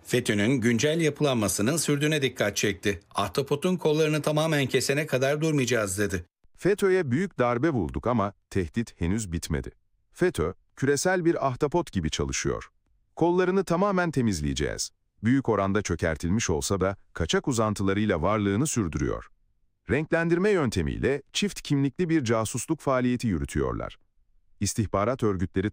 FETÖ'nün güncel yapılanmasının sürdüğüne dikkat çekti. Ahtapotun kollarını tamamen kesene kadar durmayacağız dedi. FETÖ'ye büyük darbe bulduk ama tehdit henüz bitmedi. FETÖ, küresel bir ahtapot gibi çalışıyor. Kollarını tamamen temizleyeceğiz. Büyük oranda çökertilmiş olsa da kaçak uzantılarıyla varlığını sürdürüyor. Renklendirme yöntemiyle çift kimlikli bir casusluk faaliyeti yürütüyorlar. İstihbarat örgütleri